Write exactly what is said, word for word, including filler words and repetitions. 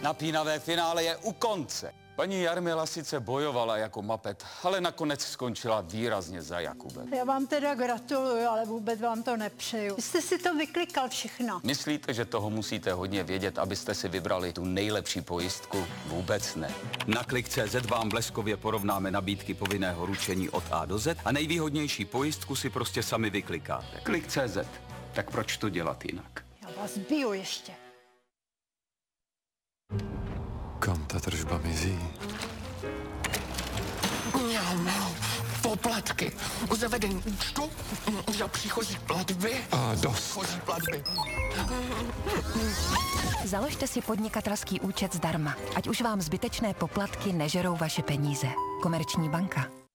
Napínavé finále je u konce. Paní Jarmila sice bojovala jako mapet, ale nakonec skončila výrazně za Jakubem. Já vám teda gratuluju, ale vůbec vám to nepřeju. Vy jste si to vyklikal všechno. Myslíte, že toho musíte hodně vědět, abyste si vybrali tu nejlepší pojistku? Vůbec ne. Na klik tečka cé zet vám bleskově porovnáme nabídky povinného ručení od A do Z a nejvýhodnější pojistku si prostě sami vyklikáte. Klik tečka cé zet. Tak proč to dělat jinak? Já vás biju ještě. Kam ta tržba mizí? Poplatky u zavedení účtu, za příchozí platby. A dost. Příchozí platby. Založte si podnikatelský účet zdarma, ať už vám zbytečné poplatky nežerou vaše peníze. Komerční banka.